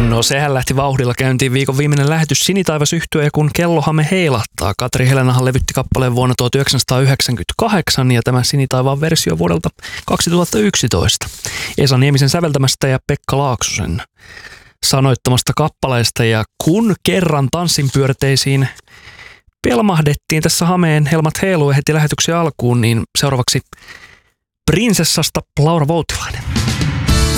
No sehän lähti vauhdilla käyntiin viikon viimeinen lähetys Sinitaivas -yhtye, ja kun kellohamme heilahtaa. Katri Helenahan levytti kappaleen vuonna 1998 ja tämä Sinitaivaan versio vuodelta 2011. Esa Niemisen säveltämästä ja Pekka Laaksosen sanoittamasta kappaleesta, ja kun kerran tanssinpyörteisiin pelmahdettiin tässä Hameen helmat heiluen heti lähetyksen alkuun, niin seuraavaksi Prinsessasta Laura Voutilainen.